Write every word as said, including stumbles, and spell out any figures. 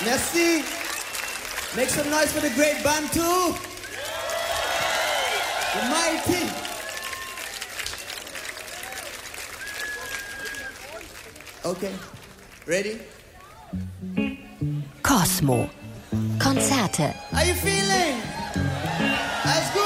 Merci. Make some noise for the great band too. The mighty. Okay. Ready? Cosmo. Konzerte. Are you feeling? That's good.